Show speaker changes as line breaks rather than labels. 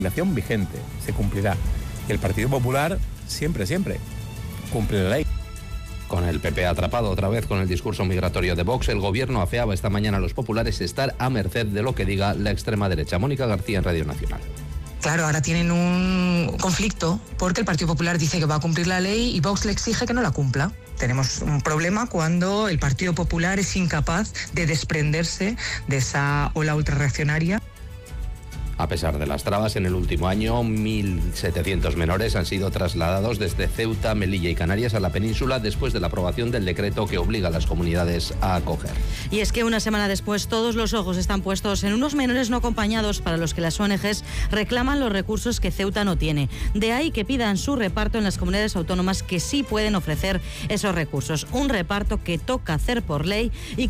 legislación vigente, se cumplirá. Y el Partido Popular siempre cumple la ley.
Con el PP atrapado otra vez con el discurso migratorio de Vox, el gobierno afeaba esta mañana a los populares estar a merced de lo que diga la extrema derecha. Mónica García en Radio Nacional.
Claro, ahora tienen un conflicto porque el Partido Popular dice que va a cumplir la ley y Vox le exige que no la cumpla. Tenemos un problema cuando el Partido Popular es incapaz de desprenderse de esa ola ultrarreaccionaria.
A pesar de las trabas, en el último año 1.700 menores han sido trasladados desde Ceuta, Melilla y Canarias a la península después de la aprobación del decreto que obliga a las comunidades a acoger.
Y es que una semana después todos los ojos están puestos en unos menores no acompañados para los que las ONGs reclaman los recursos que Ceuta no tiene. De ahí que pidan su reparto en las comunidades autónomas que sí pueden ofrecer esos recursos. Un reparto que toca hacer por ley y